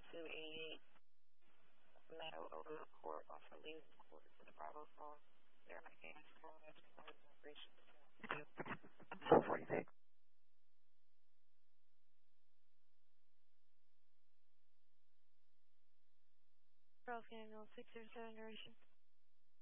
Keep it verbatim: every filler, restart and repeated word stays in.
two eighty-eight Meadow over Court off of Lee's Court to the Bravo Falls. There, my gas call. That's four forty-six. Bravo Canal six zero seven duration.